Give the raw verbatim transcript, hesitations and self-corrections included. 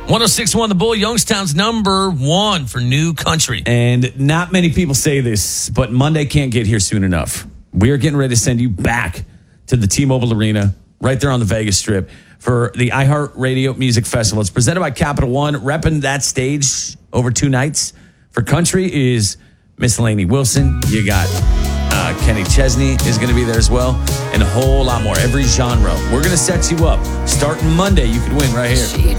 one oh six point one The Bull, Youngstown's number one for new country. And not many people say this, but Monday can't get here soon enough. We are getting ready to send you back to the T-Mobile Arena, right there on the Vegas Strip, for the iHeartRadio Music Festival. It's presented by Capital One. Repping that stage over two nights for country is Miss Lainey Wilson. You got uh, Kenny Chesney is going to be there as well, and a whole lot more. Every genre. We're going to set you up. Starting Monday, you could win right here.